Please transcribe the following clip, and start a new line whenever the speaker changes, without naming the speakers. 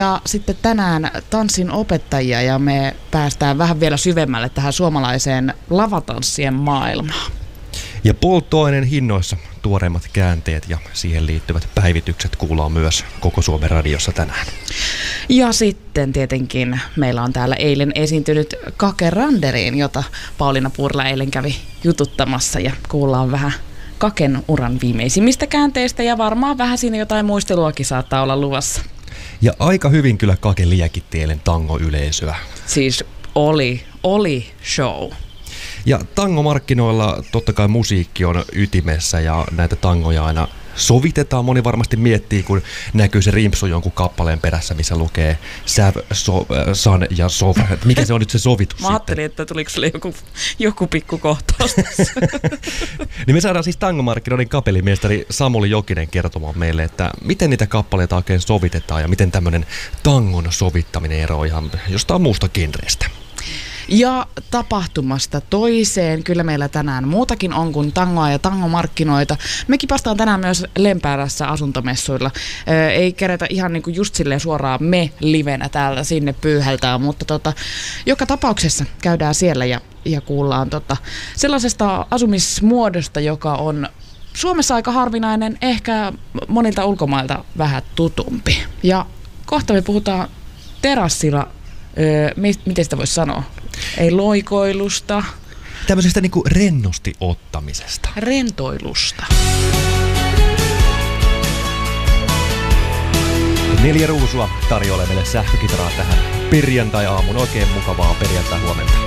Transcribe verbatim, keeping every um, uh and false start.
Ja sitten tänään tanssin opettajia ja me päästään vähän vielä syvemmälle tähän suomalaiseen lavatanssien maailmaan.
Ja polttoaineen hinnoissa tuoreimmat käänteet ja siihen liittyvät päivitykset kuullaan myös Koko Suomen radiossa tänään.
Ja sitten tietenkin meillä on täällä eilen esiintynyt Kake Randeriin, jota Pauliina Puurila eilen kävi jututtamassa ja kuullaan vähän Kaken uran viimeisimmistä käänteistä ja varmaan vähän siinä jotain muisteluakin saattaa olla luvassa.
Ja aika hyvin kyllä Kake liekitti eilen tango-yleisöä.
Siis oli, oli show.
Ja tangomarkkinoilla totta kai musiikki on ytimessä ja näitä tangoja aina sovitetaan. Moni varmasti miettii, kun näkyy se rimpsu jonkun kappaleen perässä, missä lukee Säv, so, San ja Sov. Mikä se on nyt se sovitus?
Mä ajattelin, että tuliko sulle joku, joku pikku kohtaus tässä.
Niin me saadaan siis tangomarkkinoiden kapellimestari Samuli Jokinen kertomaan meille, että miten niitä kappaleita oikein sovitetaan ja miten tämmöinen tangon sovittaminen eroaa ihan jostain muusta genrestä.
Ja tapahtumasta toiseen, kyllä meillä tänään muutakin on kuin tangoa ja tangomarkkinoita. Me kipastaan tänään myös Lempäärässä asuntomessuilla. Ö, ei kerätä ihan niin kuin just silleen suoraan me livenä täällä sinne pyyhältää, mutta tota, joka tapauksessa käydään siellä ja, ja kuullaan tota, sellaisesta asumismuodosta, joka on Suomessa aika harvinainen, ehkä monilta ulkomailta vähän tutumpi. Ja kohta me puhutaan terassilla, ö, miten sitä voisi sanoa? Ei loikoilusta.
Tämmöisestä niinku rennosti ottamisesta.
Rentoilusta.
Neljä Ruusua tarjoilee meille sähkökitaraa tähän perjantai-aamun. Oikein mukavaa perjantai-huomenta.